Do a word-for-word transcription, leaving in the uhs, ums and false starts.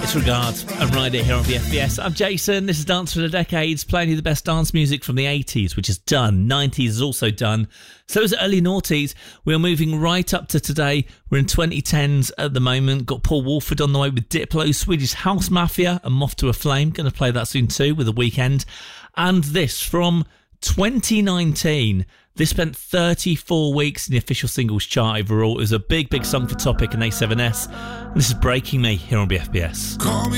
Disregard and Ride It here on V F B S. I'm Jason, this is Dance for the Decades, playing you the best dance music from the eighties, which is done, nineties is also done, so is early noughties. We're moving right up to today. We're in twenty tens at the moment. Got Paul Woolford on the way with Diplo, Swedish House Mafia and Moth to a Flame. Going to play that soon too with The Weeknd. And this from twenty nineteen. This spent thirty-four weeks in the official singles chart overall. It was a big, big song for Topic and A seven S. And this is Breaking Me here on B F B S. Call me